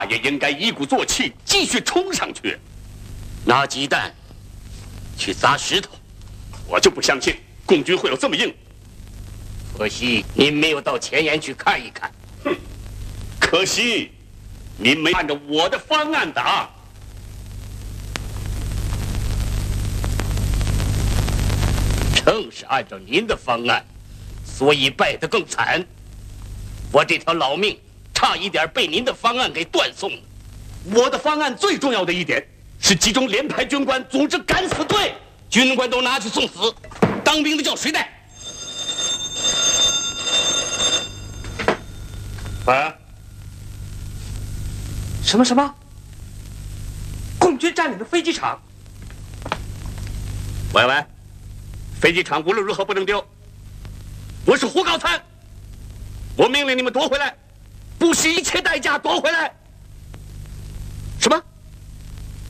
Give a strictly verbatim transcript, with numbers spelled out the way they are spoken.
也应该一鼓作气，继续冲上去。 拿鸡蛋去砸石头， 我就不相信共军会有这么硬。 可惜您没有到前沿去看一看。 哼，可惜您没按照我的方案打。 正是按照您的方案，所以败得更惨。我这条老命差一点被您的方案给断送了。 我的方案最重要的一点是集中连排军官，组织敢死队。 军官都拿去送死，当兵的叫谁带？ 啊？ 什么什么？共军占领了飞机场？ 喂喂，飞机场无论如何不能丢。我是胡高参，我命令你们夺回来，不惜一切代价夺回来。